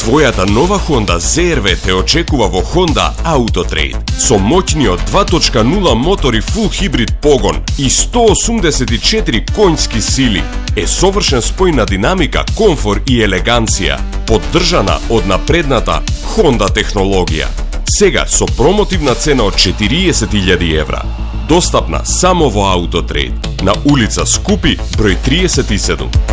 Твојата нова Honda CR-V те очекува во Honda Autotrade со моќниот 2.0 мотор и full хибрид погон и 184 конјски сили. Е совршен спој на динамика, комфор и елеганција, поддржана од напредната Honda технологија. Сега со промотивна цена од 40.000 евра. Достапна само во Autotrade на улица Скупи, број 37.